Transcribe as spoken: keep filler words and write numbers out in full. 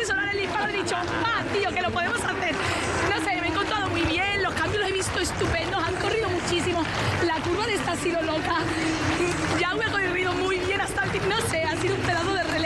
sin sonar el disparo he dicho, ah, tío, que lo podemos hacer. No sé, me he encontrado muy bien, los cambios los he visto estupendos, han corrido muchísimo, la curva de esta ha sido loca.